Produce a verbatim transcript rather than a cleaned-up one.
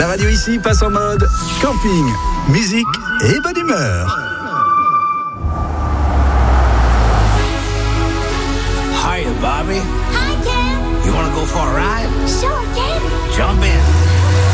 La radio ici passe en mode camping, musique et bonne humeur. Hiya, Bobby. Hi, Ken. You want to go for a ride? Sure, Ken. Jump in.